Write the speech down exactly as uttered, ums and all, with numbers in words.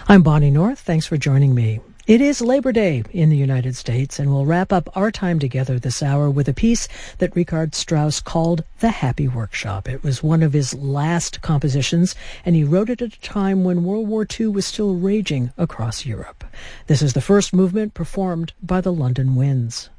I'm Bonnie North. Thanks for joining me. It is Labor Day in the United States, and we'll wrap up our time together this hour with a piece that Richard Strauss called The Happy Workshop. It was one of his last compositions, and he wrote it at a time when World War Two was still raging across Europe. This is the first movement performed by the London Winds.